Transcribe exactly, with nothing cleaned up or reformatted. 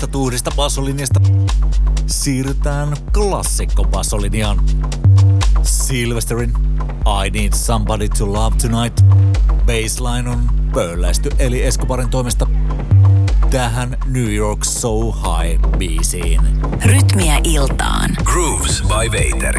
nopeasta tuhdista bassolinjasta siirrytään klassikko bassolinjaan. Sylvesterin I Need Somebody to Love Tonight. Bassline on pölläisty Eli Escobarin toimesta tähän New York So High -biisiin. Rytmiä iltaan. Grooves by Veiter.